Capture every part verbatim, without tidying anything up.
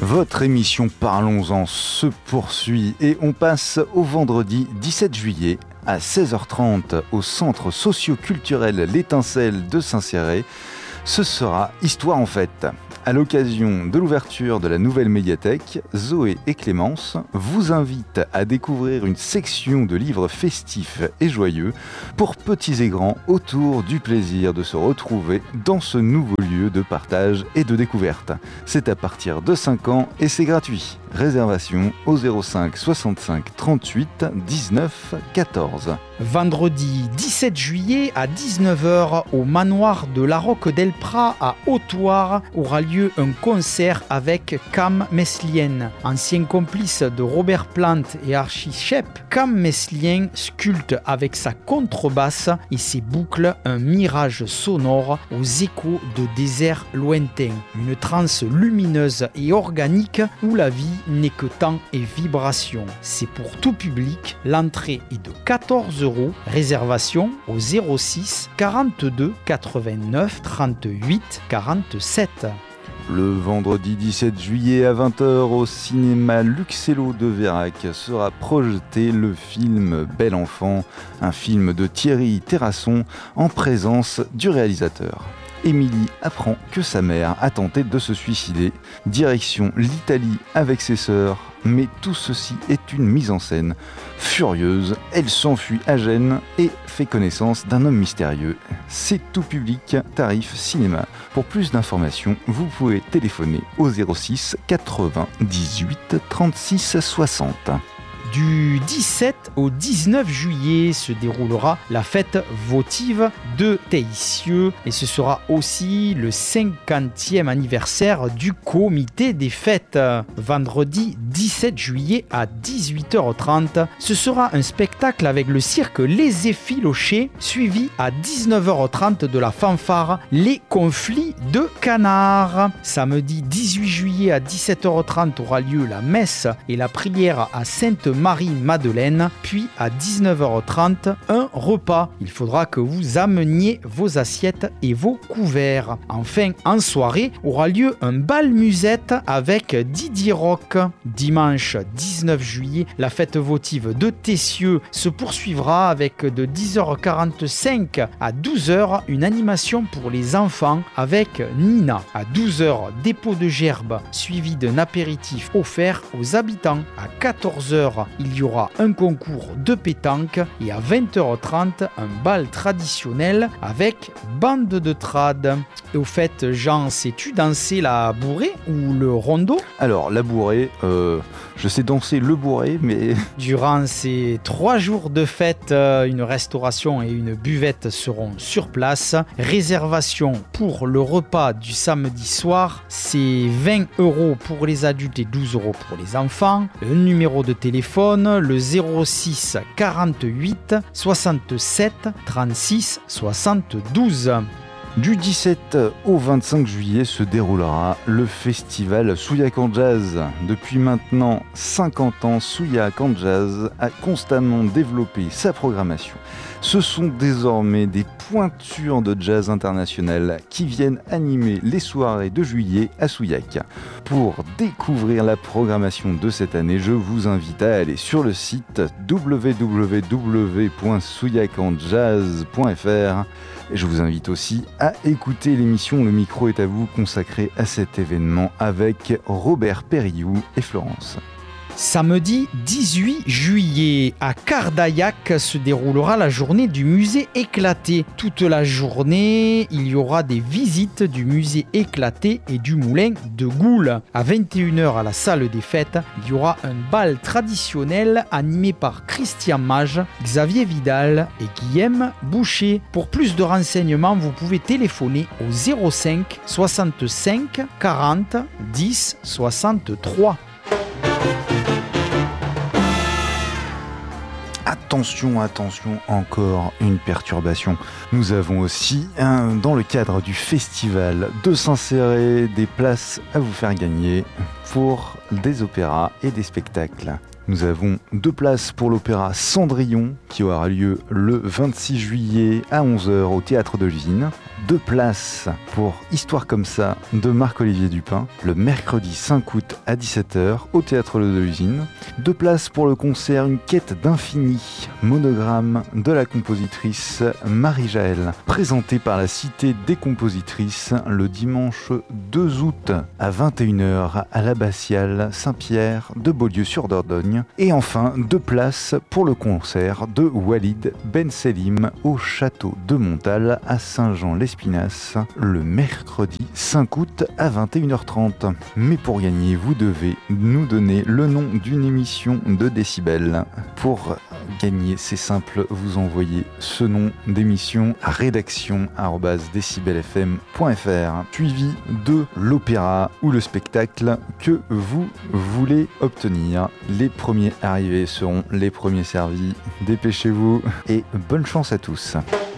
Votre émission Parlons-en se poursuit et on passe au vendredi dix-sept juillet à seize heures trente au centre socio-culturel L'Étincelle de Saint-Céré. Ce sera Histoire en fête. À l'occasion de l'ouverture de la nouvelle médiathèque, Zoé et Clémence vous invitent à découvrir une section de livres festifs et joyeux pour petits et grands autour du plaisir de se retrouver dans ce nouveau lieu de partage et de découverte. C'est à partir de cinq ans et c'est gratuit. Réservation au zéro cinq soixante-cinq trente-huit dix-neuf quatorze. Vendredi dix-sept juillet à dix-neuf heures au manoir de la Roque del Prat à Hautoire aura lieu un concert avec Cam Meslien. Ancien complice de Robert Plant et Archichep, Cam Meslien sculpte avec sa contrebasse et ses boucles un mirage sonore aux échos de déserts lointains. Une transe lumineuse et organique où la vie n'est que temps et vibration. C'est pour tout public, l'entrée est de quatorze euros, réservation au zéro six quarante-deux quatre-vingt-neuf trente-huit quarante-sept. Le vendredi dix-sept juillet à vingt heures au cinéma Luxello de Vérac sera projeté le film Bel Enfant, un film de Thierry Terrasson en présence du réalisateur. Émilie apprend que sa mère a tenté de se suicider. Direction l'Italie avec ses sœurs, mais tout ceci est une mise en scène. Furieuse, elle s'enfuit à Gênes et fait connaissance d'un homme mystérieux. C'est tout public, tarif cinéma. Pour plus d'informations, vous pouvez téléphoner au zéro six quatre-vingts dix-huit trente-six soixante. Du dix-sept au dix-neuf juillet se déroulera la fête votive de Teissieux et ce sera aussi le cinquantième anniversaire du comité des fêtes. Vendredi dix-sept juillet à dix-huit heures trente, ce sera un spectacle avec le cirque Les Effilochés suivi à dix-neuf heures trente de la fanfare Les Conflits de Canards. Samedi dix-huit juillet à dix-sept heures trente aura lieu la messe et la prière à Sainte Marie-Madeleine, puis à dix-neuf heures trente, un repas. Il faudra que vous ameniez vos assiettes et vos couverts. Enfin, en soirée, aura lieu un bal musette avec Didier Rock. Dimanche dix-neuf juillet, la fête votive de Teissieux se poursuivra avec de dix heures quarante-cinq à douze heures une animation pour les enfants avec Nina. À douze heures, dépôt de gerbes suivi d'un apéritif offert aux habitants. À quatorze heures, il y aura un concours de pétanque et à vingt heures trente, un bal traditionnel avec bande de trad. Et au fait, Jean, sais-tu danser la bourrée ou le rondeau ? Alors, la bourrée, euh, je sais danser le bourré, mais... Durant ces trois jours de fête, une restauration et une buvette seront sur place. Réservation pour le repas du samedi soir, c'est vingt euros pour les adultes et douze euros pour les enfants. Le numéro de téléphone, le zéro six quarante-huit soixante-sept trente-six soixante-douze. Du dix-sept au vingt-cinq juillet se déroulera le festival Souillac en Jazz. Depuis maintenant cinquante ans, Souillac en Jazz a constamment développé sa programmation. Ce sont désormais des pointures de jazz international qui viennent animer les soirées de juillet à Souillac. Pour découvrir la programmation de cette année, je vous invite à aller sur le site w w w point souillac en jazz point f r. Je vous invite aussi à écouter l'émission Le micro est à vous consacrée à cet événement avec Robert Périllou et Florence. Samedi dix-huit juillet, à Cardaillac se déroulera la journée du musée éclaté. Toute la journée, il y aura des visites du musée éclaté et du moulin de Goul. À vingt et une heures à la salle des fêtes, il y aura un bal traditionnel animé par Christian Mage, Xavier Vidal et Guillaume Boucher. Pour plus de renseignements, vous pouvez téléphoner au zéro cinq soixante-cinq quarante dix soixante-trois. Attention, attention, encore une perturbation. Nous avons aussi, hein, dans le cadre du festival de Saint-Céré, des places à vous faire gagner pour des opéras et des spectacles. Nous avons deux places pour l'opéra Cendrillon qui aura lieu le vingt-six juillet à onze heures au Théâtre de l'Usine. Deux places pour Histoire comme ça de Marc-Olivier Dupin le mercredi cinq août à dix-sept heures au Théâtre de l'Usine. Deux places pour le concert Une quête d'infini, monogramme de la compositrice Marie-Jaël, présenté par la Cité des compositrices le dimanche deux août à vingt et une heures à l'abbatiale Saint-Pierre de Beaulieu-sur-Dordogne. Et enfin, deux places pour le concert de Walid Ben Selim au château de Montal à Saint-Jean-l'Espinasse le mercredi cinq août à vingt et une heures trente. Mais pour gagner, vous devez nous donner le nom d'une émission de Décibel. Pour gagner, c'est simple, vous envoyez ce nom d'émission à rédaction arobase décibel f m point f r suivi de l'opéra ou le spectacle que vous voulez obtenir. Les premiers arrivés seront les premiers servis. Dépêchez-vous et bonne chance à tous.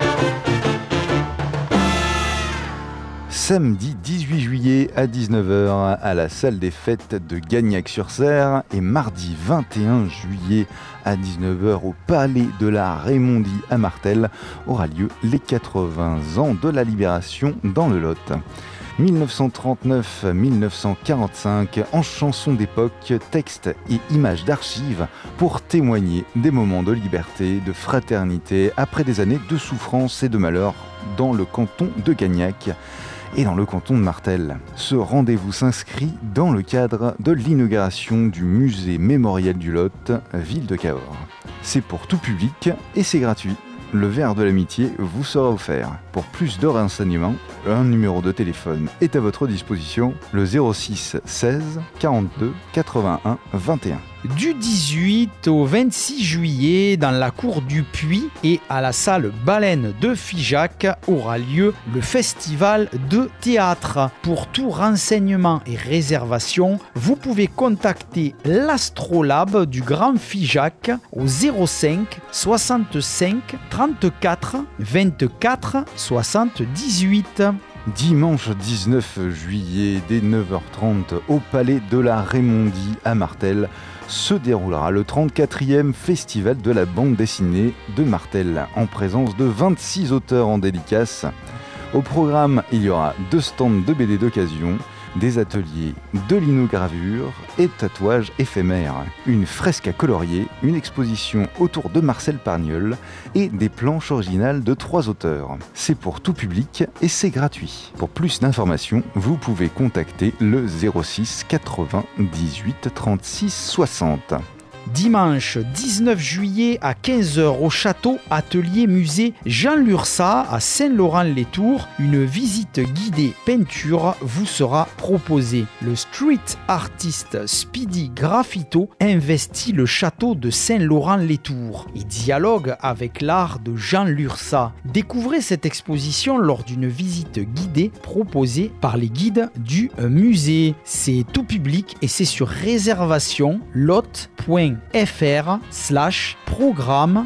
Samedi dix-huit juillet à dix-neuf heures à la salle des fêtes de Gagnac-sur-Serre et mardi vingt et un juillet à dix-neuf heures au Palais de la Raymondie à Martel aura lieu les quatre-vingts ans de la Libération dans le Lot. dix-neuf cent trente-neuf à dix-neuf cent quarante-cinq en chansons d'époque, textes et images d'archives pour témoigner des moments de liberté, de fraternité après des années de souffrance et de malheur dans le canton de Gagnac et dans le canton de Martel. Ce rendez-vous s'inscrit dans le cadre de l'inauguration du musée mémorial du Lot, ville de Cahors. C'est pour tout public et c'est gratuit. Le verre de l'amitié vous sera offert. Pour plus de renseignements, un numéro de téléphone est à votre disposition, le zéro six seize quarante-deux quatre-vingt-un vingt et un. Du dix-huit au vingt-six juillet, dans la cour du Puy et à la salle Baleine de Figeac aura lieu le festival de théâtre. Pour tout renseignement et réservation, vous pouvez contacter l'Astrolabe du Grand Figeac au zéro cinq soixante-cinq trente-quatre vingt-quatre soixante-dix-huit. Dimanche dix-neuf juillet dès neuf heures trente au Palais de la Raymondie à Martel se déroulera le trente-quatrième Festival de la bande dessinée de Martel en présence de vingt-six auteurs en dédicace. Au programme, il y aura deux stands de B D d'occasion, des ateliers de linogravure et de tatouages éphémères, une fresque à colorier, une exposition autour de Marcel Pagnol et des planches originales de trois auteurs. C'est pour tout public et c'est gratuit. Pour plus d'informations, vous pouvez contacter le zéro six quatre-vingts dix-huit trente-six soixante. Dimanche dix-neuf juillet à quinze heures au château Atelier Musée Jean Lurçat à Saint-Laurent-les-Tours, une visite guidée peinture vous sera proposée. Le street artiste Speedy Graffito investit le château de Saint-Laurent-les-Tours et dialogue avec l'art de Jean Lurçat. Découvrez cette exposition lors d'une visite guidée proposée par les guides du musée. C'est tout public et c'est sur réservation lot point fr slash programme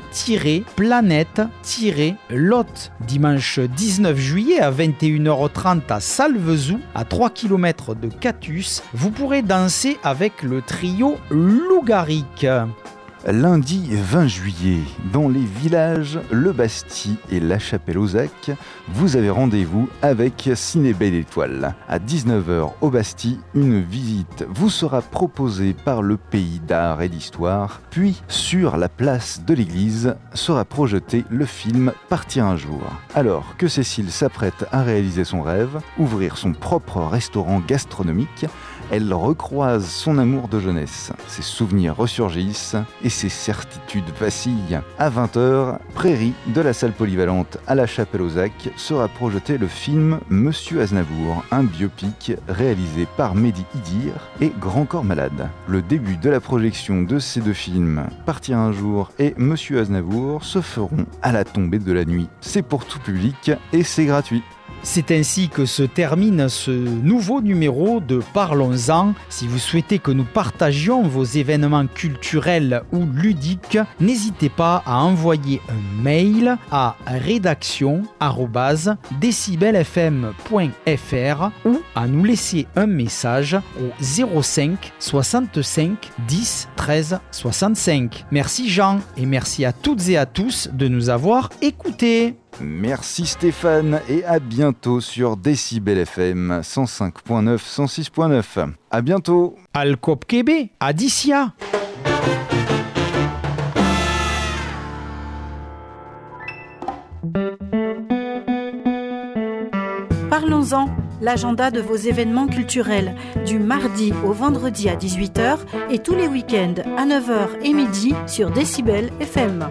planète lot. Dimanche dix-neuf juillet à vingt et une heures trente à Salvezou, à trois kilomètres de Catus, vous pourrez danser avec le trio Lougaric. Lundi vingt juillet, dans les villages Le Basti et La Chapelle-aux-Acs, vous avez rendez-vous avec Ciné Belle Étoile. À dix-neuf heures au Basti, une visite vous sera proposée par le Pays d'Art et d'Histoire, puis sur la place de l'église sera projeté le film Partir un jour. Alors que Cécile s'apprête à réaliser son rêve, ouvrir son propre restaurant gastronomique, elle recroise son amour de jeunesse. Ses souvenirs ressurgissent et ses certitudes vacillent. À vingt heures, Prairie de la salle polyvalente à La Chapelle-aux-Acs sera projeté le film Monsieur Aznavour, un biopic réalisé par Mehdi Idir et Grand Corps Malade. Le début de la projection de ces deux films, Partir un jour et Monsieur Aznavour, se feront à la tombée de la nuit. C'est pour tout public et c'est gratuit. C'est ainsi que se termine ce nouveau numéro de Parlons-en. Si vous souhaitez que nous partagions vos événements culturels ou ludiques, n'hésitez pas à envoyer un mail à rédaction arobase décibel f m point f r ou à nous laisser un message au zéro cinq soixante-cinq dix treize soixante-cinq. Merci Jean et merci à toutes et à tous de nous avoir écoutés. Merci Stéphane et à bientôt sur Décibel F M cent cinq point neuf, cent six point neuf. À bientôt. Al Kopkebe, Adicia. Parlons-en, l'agenda de vos événements culturels, du mardi au vendredi à dix-huit heures et tous les week-ends à neuf heures et midi sur Décibel F M.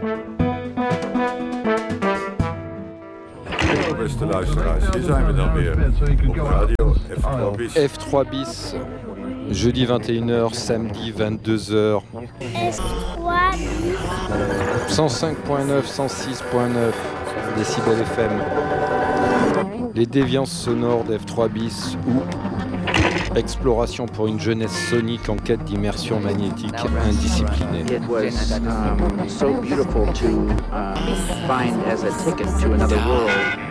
Beste luisteraars, hier zijn we dan weer op radio F trois bis. F trois bis, jeudi vingt et une heures, samedi vingt-deux heures. F trois bis. cent cinq point neuf, cent six point neuf, Décibel F M. Les déviances sonores d'F trois bis ou exploration pour une jeunesse sonique en quête d'immersion magnétique indisciplinée. It was um, so beautiful to uh, find as a ticket to another world.